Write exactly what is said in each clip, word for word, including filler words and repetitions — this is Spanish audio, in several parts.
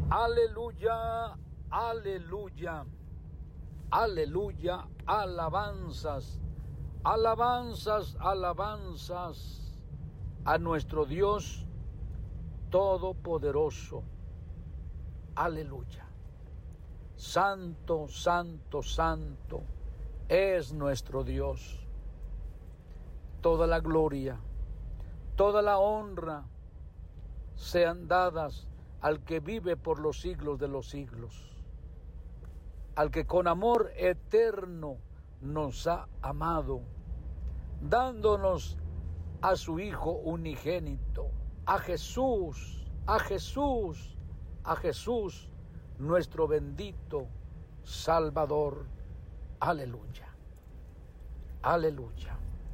Aleluya, aleluya, aleluya, alabanzas, alabanzas, alabanzas a nuestro Dios Todopoderoso. Aleluya. Santo, santo, santo es nuestro Dios. Toda la gloria, toda la honra sean dadas al que vive por los siglos de los siglos, al que con amor eterno nos ha amado, dándonos a su Hijo unigénito, a Jesús, a Jesús, a Jesús, nuestro bendito Salvador. Aleluya, aleluya.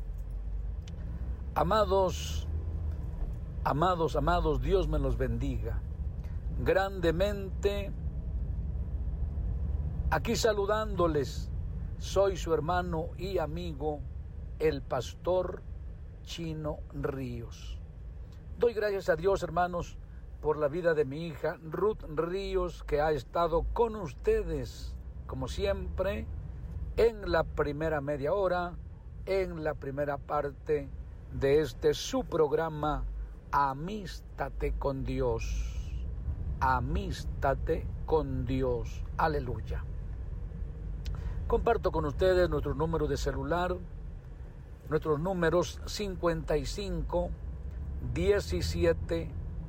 Amados, amados, amados, Dios me los bendiga grandemente. Aquí saludándoles, soy su hermano y amigo, el pastor Chino Ríos. Doy gracias a Dios, hermanos, por la vida de mi hija Ruth Ríos, que ha estado con ustedes, como siempre, en la primera media hora, en la primera parte de este su programa, Amístate con Dios. Amístate con Dios. Aleluya. Comparto con ustedes nuestro número de celular, nuestros números cincuenta y cinco, diecisiete,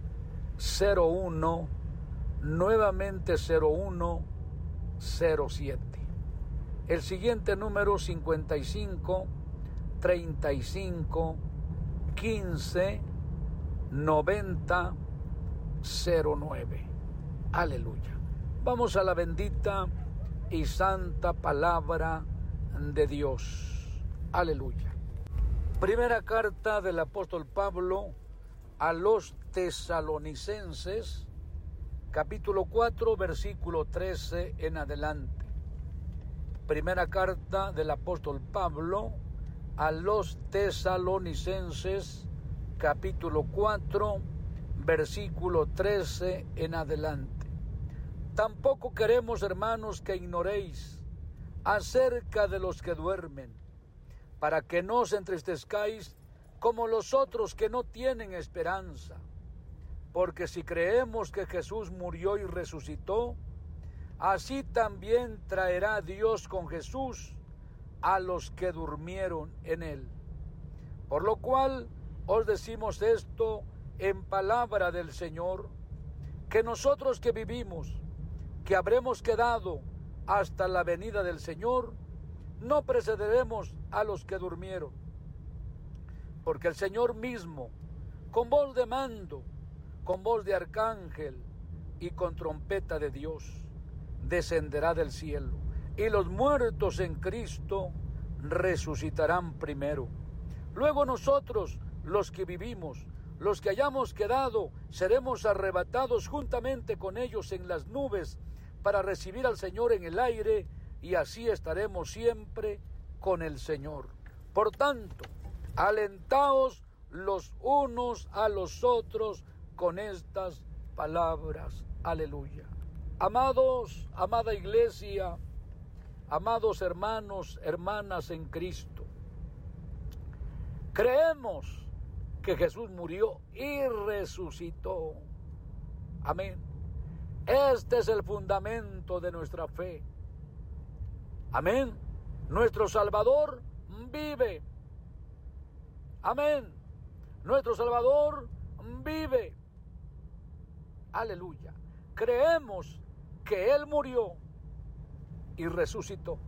cero uno, nuevamente cero uno, cero siete. El siguiente número cincuenta y cinco, treinta y cinco, quince, noventa, cero nueve. Aleluya. Vamos a la bendita y santa palabra de Dios. Aleluya. Primera carta del apóstol Pablo a los tesalonicenses, capítulo cuatro, versículo trece en adelante. Primera carta del apóstol Pablo a los tesalonicenses, capítulo cuatro, versículo trece en adelante. Tampoco queremos, hermanos, que ignoréis acerca de los que duermen, para que no os entristezcáis como los otros que no tienen esperanza. Porque si creemos que Jesús murió y resucitó, así también traerá Dios con Jesús a los que durmieron en él. Por lo cual os decimos esto en palabra del Señor, que nosotros que vivimos, que habremos quedado hasta la venida del Señor, no precederemos a los que durmieron. Porque el Señor mismo, con voz de mando, con voz de arcángel y con trompeta de Dios, descenderá del cielo, y los muertos en Cristo resucitarán primero. Luego nosotros, los que vivimos, los que hayamos quedado, seremos arrebatados juntamente con ellos en las nubes para recibir al Señor en el aire, y así estaremos siempre con el Señor. Por tanto, alentaos los unos a los otros con estas palabras. Aleluya. Amados, amada iglesia, amados hermanos, hermanas en Cristo, creemos que Jesús murió y resucitó. Amén. Este es el fundamento de nuestra fe. Amén. Nuestro Salvador vive. Amén. Nuestro Salvador vive. Aleluya. Creemos que Él murió y resucitó.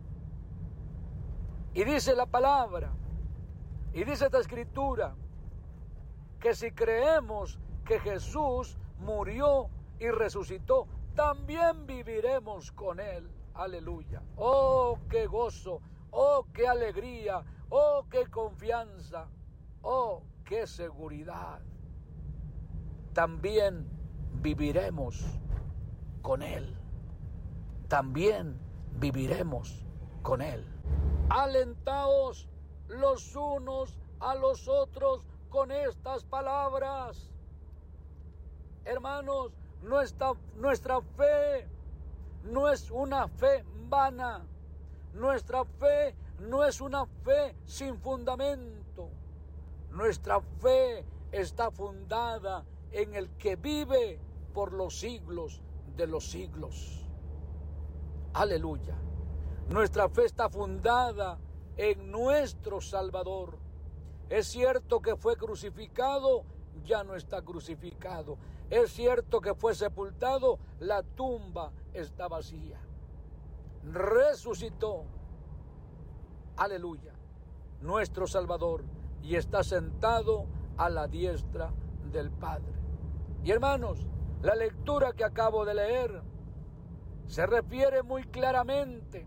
Y dice la palabra, y dice esta escritura, que si creemos que Jesús murió y resucitó, también viviremos con Él. Aleluya. Oh, qué gozo, oh, qué alegría, oh, qué confianza, oh, qué seguridad. También viviremos con Él. También viviremos con Él. Alentaos los unos a los otros con estas palabras. Hermanos, nuestra, nuestra fe no es una fe vana. Nuestra fe no es una fe sin fundamento. Nuestra fe está fundada en el que vive por los siglos de los siglos. Aleluya. Nuestra fe está fundada en nuestro Salvador. Es cierto que fue crucificado, ya no está crucificado. Es cierto que fue sepultado, la tumba está vacía. Resucitó. Aleluya. Nuestro Salvador, y está sentado a la diestra del Padre. Y hermanos, la lectura que acabo de leer se refiere muy claramente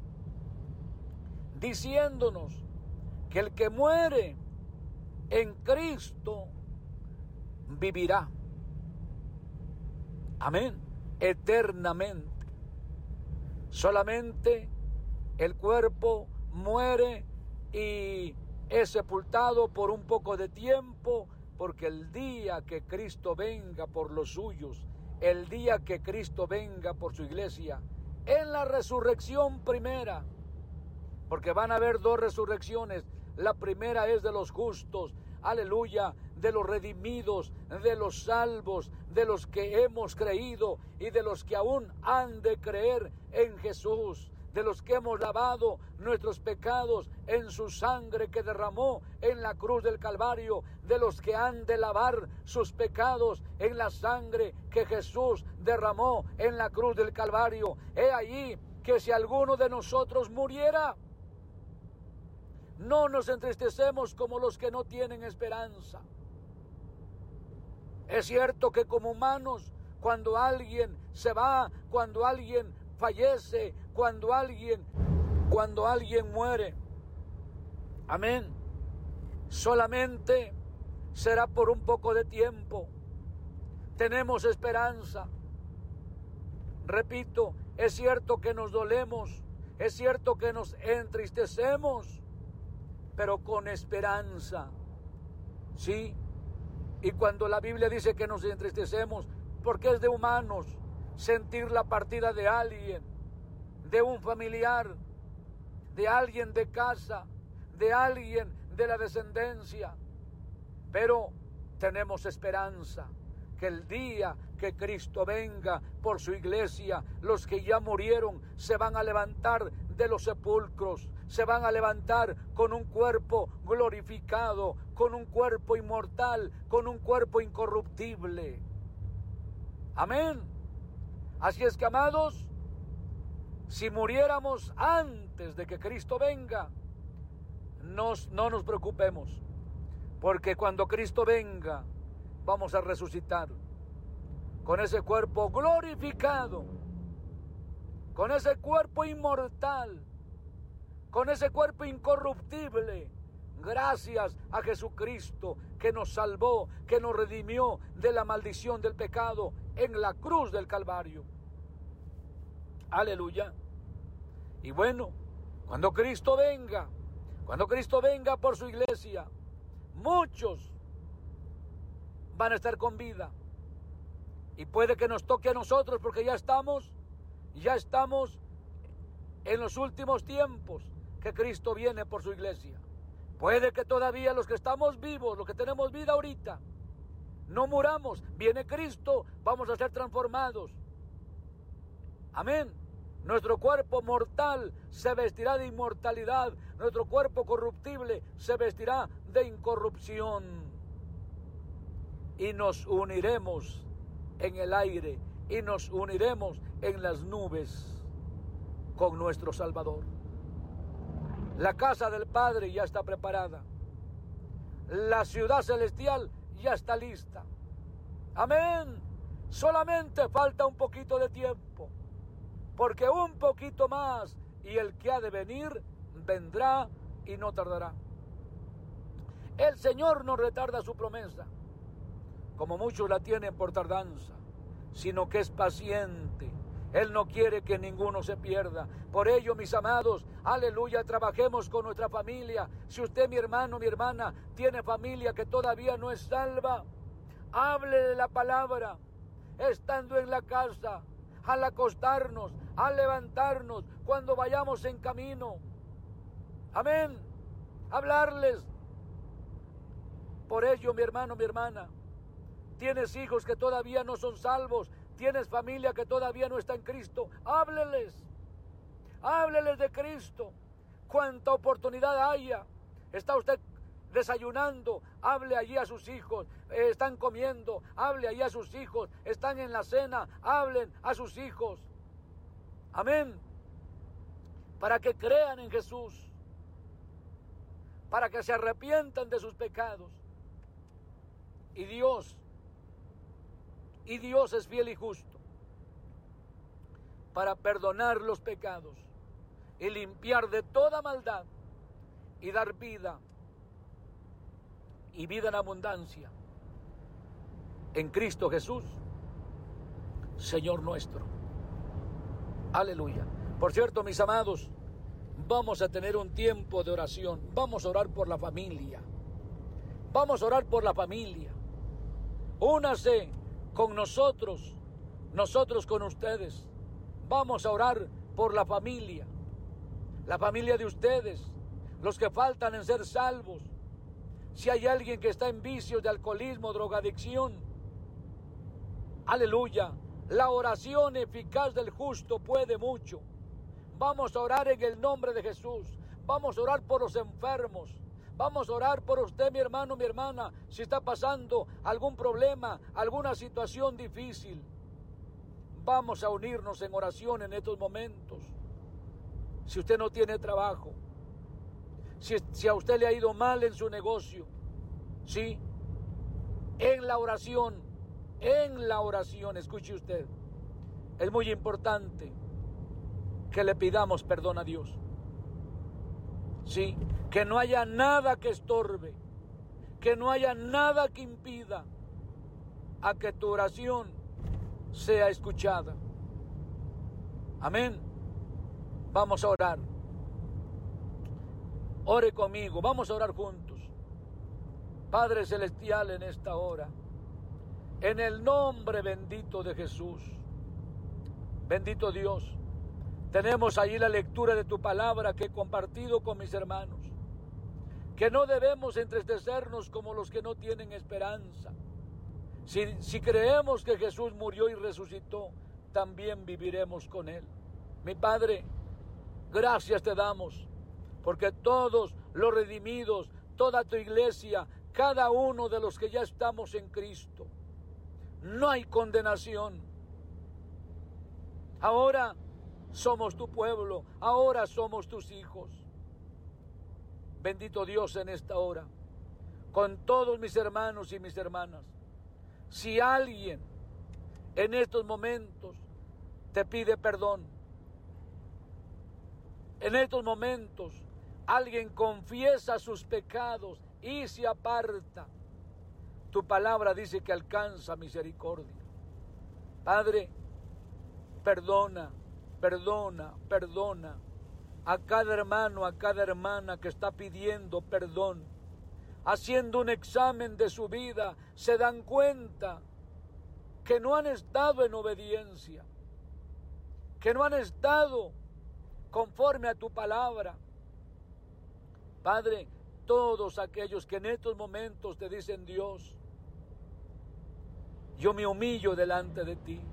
diciéndonos que el que muere en Cristo vivirá. Amén. Eternamente. Solamente el cuerpo muere y es sepultado por un poco de tiempo, porque el día que Cristo venga por los suyos, el día que Cristo venga por su iglesia, en la resurrección primera, porque van a haber dos resurrecciones. La primera es de los justos, aleluya, de los redimidos, de los salvos, de los que hemos creído y de los que aún han de creer en Jesús, de los que hemos lavado nuestros pecados en su sangre que derramó en la cruz del Calvario, de los que han de lavar sus pecados en la sangre que Jesús derramó en la cruz del Calvario. He allí que si alguno de nosotros muriera, no nos entristecemos como los que no tienen esperanza. Es cierto que como humanos, cuando alguien se va, cuando alguien fallece, cuando alguien, cuando alguien muere, amén, solamente será por un poco de tiempo. Tenemos esperanza. Repito, es cierto que nos dolemos, es cierto que nos entristecemos, pero con esperanza, ¿sí? Y cuando la Biblia dice que nos entristecemos, porque es de humanos sentir la partida de alguien, de un familiar, de alguien de casa, de alguien de la descendencia. Pero tenemos esperanza que el día que Cristo venga por su iglesia, los que ya murieron se van a levantar de los sepulcros, se van a levantar con un cuerpo glorificado, con un cuerpo inmortal, con un cuerpo incorruptible. Amén. Así es que, amados, si muriéramos antes de que Cristo venga, nos, no nos preocupemos, porque cuando Cristo venga, vamos a resucitar con ese cuerpo glorificado, con ese cuerpo inmortal, con ese cuerpo incorruptible, gracias a Jesucristo que nos salvó, que nos redimió de la maldición del pecado en la cruz del Calvario. Aleluya. Y bueno, cuando Cristo venga, cuando Cristo venga por su iglesia, muchos van a estar con vida. Y puede que nos toque a nosotros porque ya estamos, ya estamos en los últimos tiempos que Cristo viene por su iglesia. Puede que todavía los que estamos vivos, los que tenemos vida ahorita, no muramos. Viene Cristo, vamos a ser transformados. Amén. Nuestro cuerpo mortal se vestirá de inmortalidad. Nuestro cuerpo corruptible se vestirá de incorrupción. Y nos uniremos en el aire y nos uniremos en las nubes con nuestro Salvador. La casa del Padre ya está preparada. La ciudad celestial ya está lista. Amén. Solamente falta un poquito de tiempo, porque un poquito más y el que ha de venir vendrá y no tardará. El Señor no retarda su promesa, como muchos la tienen por tardanza, sino que es paciente. Él no quiere que ninguno se pierda. Por ello, mis amados, aleluya, trabajemos con nuestra familia. Si usted, mi hermano, mi hermana, tiene familia que todavía no es salva, hable de la palabra. estando en la casa, al acostarnos, al levantarnos, cuando vayamos en camino. Amén. Hablarles. Por ello, mi hermano, mi hermana, tienes hijos que todavía no son salvos, tienes familia que todavía no está en Cristo, hábleles. Hábleles de Cristo. Cuánta oportunidad haya. Está usted desayunando, hable allí a sus hijos. Eh, están comiendo, hable allí a sus hijos. Están en la cena, hablen a sus hijos. Amén. Para que crean en Jesús. Para que se arrepientan de sus pecados. Y Dios, y Dios es fiel y justo para perdonar los pecados y limpiar de toda maldad y dar vida y vida en abundancia en Cristo Jesús, Señor nuestro. Aleluya. Por cierto, mis amados, vamos a tener un tiempo de oración. Vamos a orar por la familia. Vamos a orar por la familia. Únase con nosotros, nosotros con ustedes. Vamos a orar por la familia, la familia de ustedes, los que faltan en ser salvos. Si hay alguien que está en vicios de alcoholismo, drogadicción, aleluya, la oración eficaz del justo puede mucho. Vamos a orar en el nombre de Jesús. Vamos a orar por los enfermos. Vamos a orar por usted, mi hermano, mi hermana, si está pasando algún problema, alguna situación difícil. Vamos a unirnos en oración en estos momentos. Si usted no tiene trabajo, si, si a usted le ha ido mal en su negocio, sí, en la oración, en la oración, escuche usted, es muy importante que le pidamos perdón a Dios. Sí, que no haya nada que estorbe, que no haya nada que impida a que tu oración sea escuchada. Amén. Vamos a orar. Ore conmigo, vamos a orar juntos. Padre Celestial, en esta hora, en el nombre bendito de Jesús, bendito Dios, tenemos allí la lectura de tu palabra que he compartido con mis hermanos, que no debemos entristecernos como los que no tienen esperanza. Si, si creemos que Jesús murió y resucitó, también viviremos con Él. Mi Padre, gracias te damos, porque todos los redimidos, toda tu iglesia, cada uno de los que ya estamos en Cristo, no hay condenación. Ahora somos tu pueblo, ahora somos tus hijos. Bendito Dios, en esta hora, con todos mis hermanos y mis hermanas, si alguien en estos momentos te pide perdón, en estos momentos alguien confiesa sus pecados y se aparta, tu palabra dice que alcanza misericordia. Padre, perdona, perdona, perdona a cada hermano, a cada hermana que está pidiendo perdón. Haciendo un examen de su vida, se dan cuenta que no han estado en obediencia, que no han estado conforme a tu palabra. Padre, todos aquellos que en estos momentos te dicen: Dios, yo me humillo delante de ti,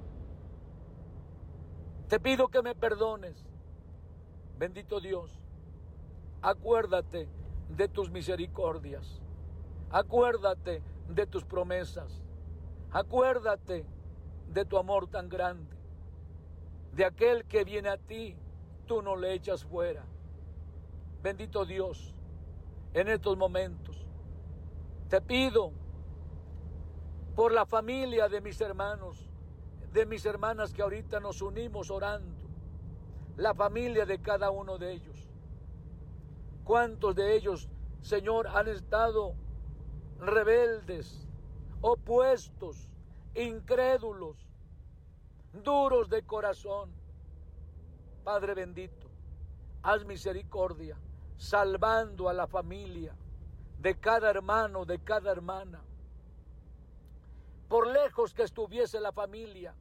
te pido que me perdones. Bendito Dios, acuérdate de tus misericordias, acuérdate de tus promesas, acuérdate de tu amor tan grande, de aquel que viene a ti, tú no le echas fuera. Bendito Dios, en estos momentos te pido por la familia de mis hermanos, de mis hermanas que ahorita nos unimos orando, la familia de cada uno de ellos. ¿Cuántos de ellos, Señor, han estado rebeldes, opuestos, incrédulos, duros de corazón? Padre bendito, haz misericordia, salvando a la familia de cada hermano, de cada hermana. por lejos que estuviese la familia.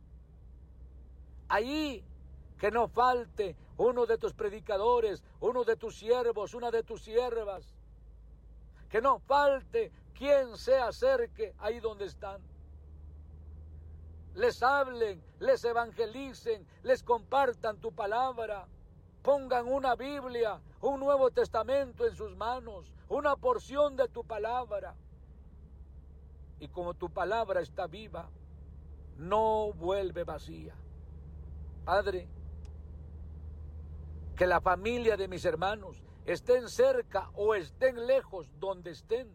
Ahí que no falte uno de tus predicadores, uno de tus siervos, una de tus siervas. Que no falte quien se acerque ahí donde están. Les hablen, les evangelicen, les compartan tu palabra. Pongan una Biblia, un Nuevo Testamento en sus manos, una porción de tu palabra. Y como tu palabra está viva, no vuelve vacía. Padre, que la familia de mis hermanos estén cerca o estén lejos, donde estén.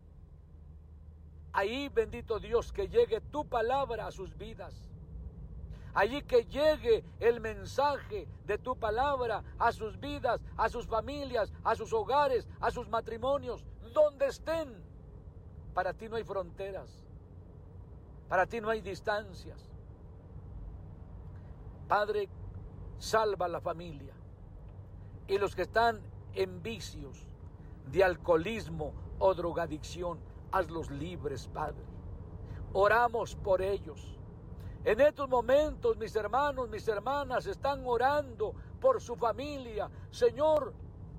Ahí, bendito Dios, que llegue tu palabra a sus vidas. Allí que llegue el mensaje de tu palabra a sus vidas, a sus familias, a sus hogares, a sus matrimonios, donde estén. Para ti no hay fronteras, para ti no hay distancias. Padre, salva a la familia. Y los que están en vicios de alcoholismo o drogadicción, hazlos libres, Padre. Oramos por ellos. En estos momentos mis hermanos, mis hermanas están orando por su familia. Señor,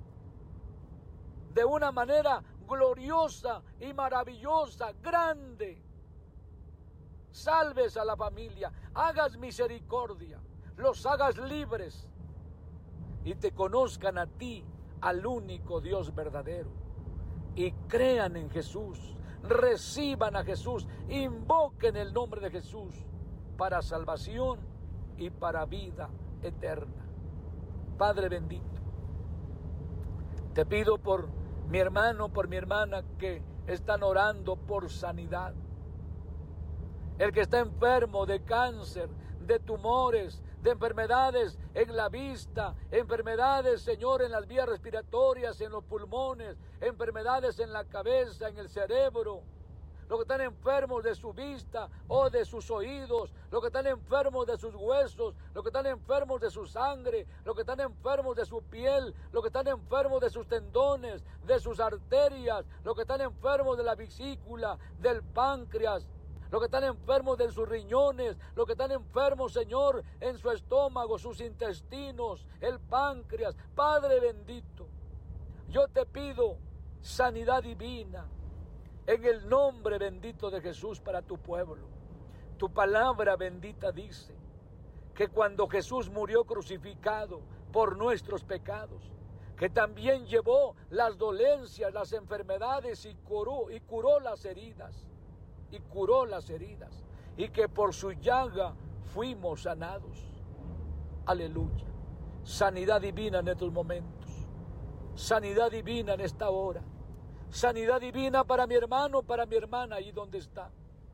de una manera gloriosa y maravillosa, grande. Salves a la familia, hagas misericordia, los hagas libres y te conozcan a ti, al único Dios verdadero, y crean en Jesús, reciban a Jesús, invoquen el nombre de Jesús para salvación y para vida eterna. Padre bendito, te pido por mi hermano, por mi hermana que están orando por sanidad. El que está enfermo de cáncer, de tumores, de enfermedades en la vista, enfermedades, Señor, en las vías respiratorias, en los pulmones, enfermedades en la cabeza, en el cerebro. Los que están enfermos de su vista o de sus oídos, los que están enfermos de sus huesos, los que están enfermos de su sangre, los que están enfermos de su piel, los que están enfermos de sus tendones, de sus arterias, los que están enfermos de la vesícula, del páncreas, los que están enfermos de sus riñones, los que están enfermos, Señor, en su estómago, sus intestinos, el páncreas. Padre bendito, yo te pido sanidad divina en el nombre bendito de Jesús para tu pueblo. Tu palabra bendita dice que cuando Jesús murió crucificado por nuestros pecados, que también llevó las dolencias, las enfermedades y curó, y curó las heridas, y curó las heridas, y que por su llaga fuimos sanados. Aleluya. Sanidad divina en estos momentos, sanidad divina en esta hora, sanidad divina para mi hermano, para mi hermana, ahí donde está.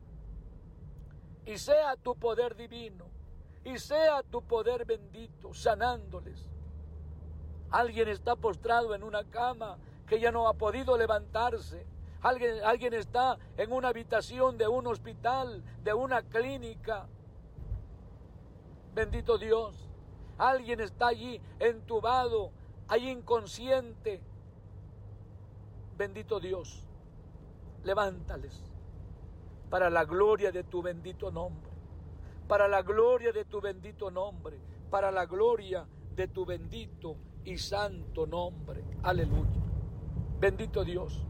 Y sea tu poder divino, y sea tu poder bendito, sanándoles. Alguien está postrado en una cama que ya no ha podido levantarse. Alguien, alguien está en una habitación de un hospital, de una clínica. Bendito Dios. Alguien está allí entubado, allí inconsciente. Bendito Dios. Levántales para la gloria de tu bendito nombre. Para la gloria de tu bendito nombre. Para la gloria de tu bendito y santo nombre. Aleluya. Bendito Dios.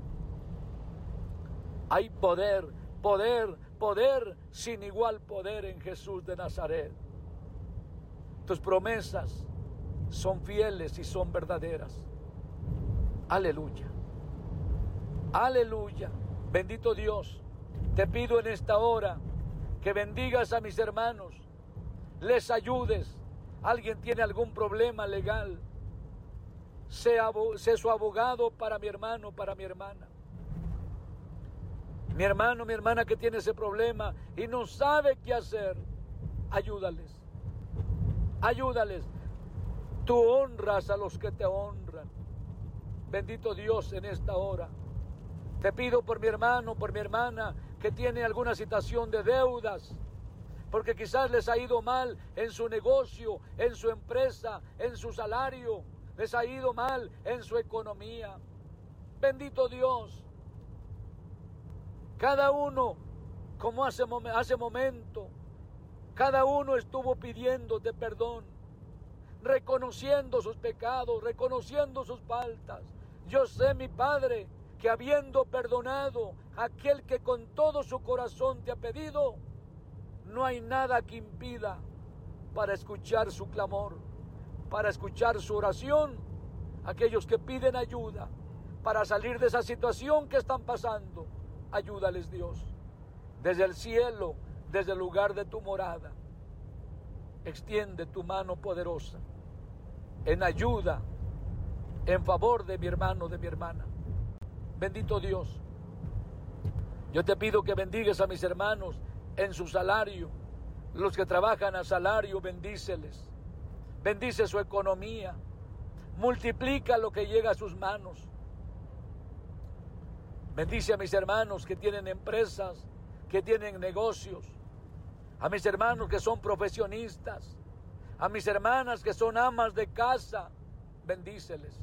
Hay poder, poder, poder, sin igual poder en Jesús de Nazaret. Tus promesas son fieles y son verdaderas. Aleluya. Aleluya. Bendito Dios. Te pido en esta hora que bendigas a mis hermanos, les ayudes. Alguien tiene algún problema legal, sea, sea su abogado para mi hermano, para mi hermana. Mi hermano, mi hermana que tiene ese problema y no sabe qué hacer, ayúdales, ayúdales. Tú honras a los que te honran. Bendito Dios en esta hora. Te pido por mi hermano, por mi hermana que tiene alguna situación de deudas, porque quizás les ha ido mal en su negocio, en su empresa, en su salario, les ha ido mal en su economía. Bendito Dios. Cada uno como hace, hace momento, cada uno estuvo pidiéndote perdón, reconociendo sus pecados, reconociendo sus faltas. Yo sé, mi Padre, que habiendo perdonado a aquel que con todo su corazón te ha pedido, no hay nada que impida para escuchar su clamor, para escuchar su oración, aquellos que piden ayuda, para salir de esa situación que están pasando. Ayúdales, Dios, desde el cielo, desde el lugar de tu morada. Extiende tu mano poderosa en ayuda, en favor de mi hermano, de mi hermana. Bendito Dios, yo te pido que bendigas a mis hermanos en su salario. Los que trabajan a salario, bendíceles. Bendice su economía. Multiplica lo que llega a sus manos. Bendice a mis hermanos que tienen empresas, que tienen negocios. A mis hermanos que son profesionistas. A mis hermanas que son amas de casa. Bendíceles.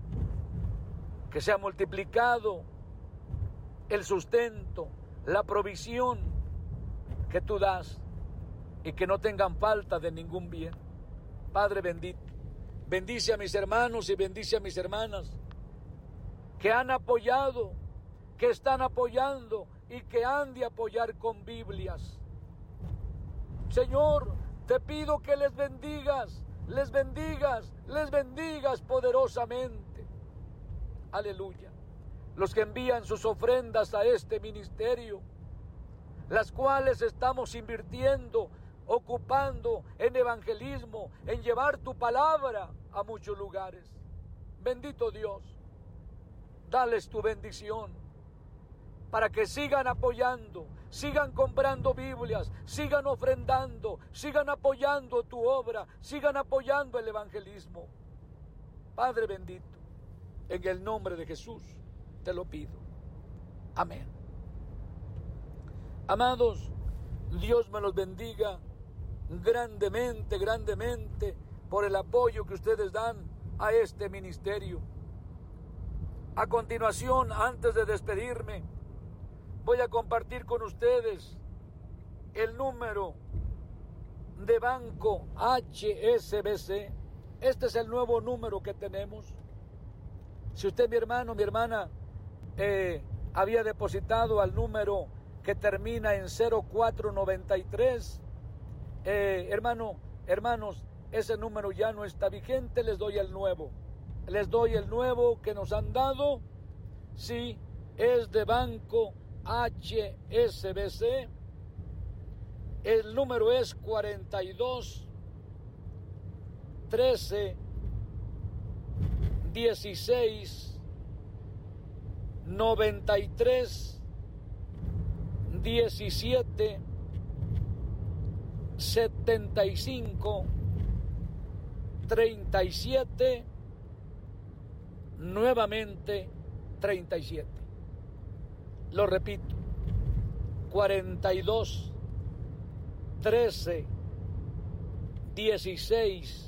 Que sea multiplicado el sustento, la provisión que tú das y que no tengan falta de ningún bien. Padre bendito, bendice a mis hermanos y bendice a mis hermanas que han apoyado, que están apoyando y que han de apoyar con Biblias. Señor, te pido que les bendigas, les bendigas, les bendigas poderosamente. Aleluya. Los que envían sus ofrendas a este ministerio, las cuales estamos invirtiendo, ocupando en evangelismo, en llevar tu palabra a muchos lugares. Bendito Dios, dales tu bendición para que sigan apoyando, sigan comprando Biblias, sigan ofrendando, sigan apoyando tu obra, sigan apoyando el evangelismo. Padre bendito, en el nombre de Jesús te lo pido. Amén. Amados, Dios me los bendiga grandemente, grandemente por el apoyo que ustedes dan a este ministerio. A continuación, antes de despedirme, voy a compartir con ustedes el número de Banco H S B C. Este es el nuevo número que tenemos. Si usted, mi hermano, mi hermana, eh, había depositado al número que termina en cero cuatro noventa y tres, eh, hermano, hermanos, ese número ya no está vigente, les doy el nuevo. Les doy el nuevo que nos han dado. Sí, es de Banco H S B C. El número es cuarenta y dos, trece, dieciséis, noventa y tres, diecisiete, setenta y cinco, treinta y siete, nuevamente treinta y siete. Lo repito, cuarenta y dos, trece, dieciséis,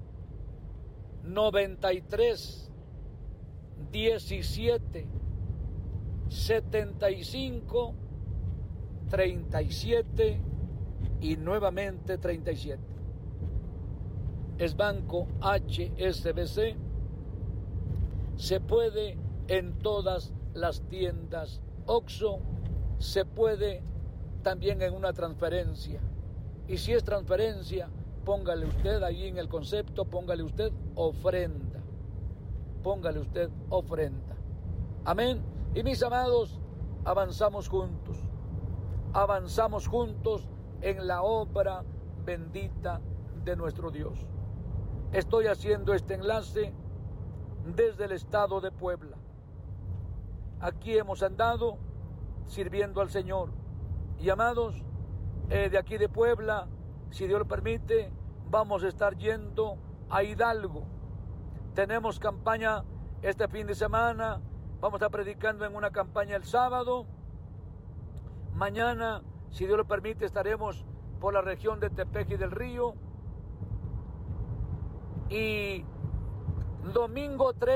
noventa y tres, diecisiete, setenta y cinco, treinta y siete y nuevamente treinta y siete. Es Banco H S B C. Se puede en todas las tiendas Oxxo, se puede también en una transferencia. Y si es transferencia, póngale usted ahí en el concepto, póngale usted ofrenda. Póngale usted ofrenda. Amén. Y mis amados, avanzamos juntos. Avanzamos juntos en la obra bendita de nuestro Dios. Estoy haciendo este enlace desde el estado de Puebla. Aquí hemos andado sirviendo al Señor. Y amados, eh, de aquí de Puebla, si Dios lo permite, vamos a estar yendo a Hidalgo. Tenemos campaña este fin de semana. Vamos a estar predicando en una campaña el sábado. Mañana, si Dios lo permite, estaremos por la región de Tepeji del Río. Y domingo tres